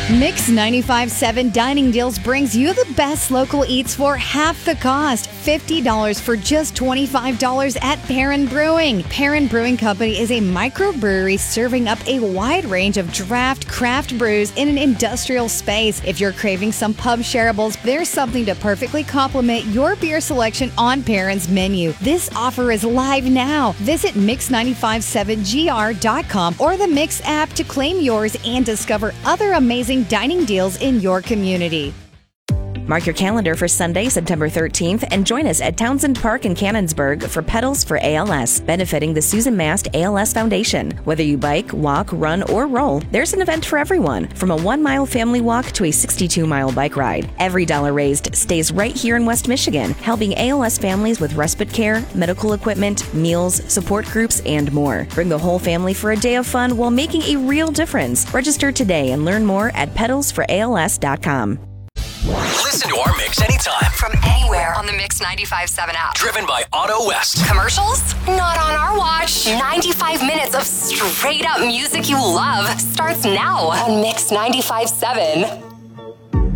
Mix 95.7 Dining Deals brings you the best local eats for half the cost. $50 for just $25 at Perrin Brewing. Perrin Brewing Company is a microbrewery serving up a wide range of draft craft brews in an industrial space. If you're craving some pub shareables, there's something to perfectly complement your beer selection on Perrin's menu. This offer is live now. Visit Mix957gr.com or the Mix app to claim yours and discover other amazing dining deals in your community. Mark your calendar for Sunday, September 13th, and join us at Townsend Park in Canonsburg for Pedals for ALS, benefiting the Susan Mast ALS Foundation. Whether you bike, walk, run, or roll, there's an event for everyone, from a 1-mile family walk to a 62-mile bike ride. Every dollar raised stays right here in West Michigan, helping ALS families with respite care, medical equipment, meals, support groups, and more. Bring the whole family for a day of fun while making a real difference. Register today and learn more at pedalsforals.com. Listen to our mix anytime from anywhere on the Mix 95.7 app. Driven by Auto West. Commercials? Not on our watch. 95 minutes of straight up music you love starts now on Mix 95.7.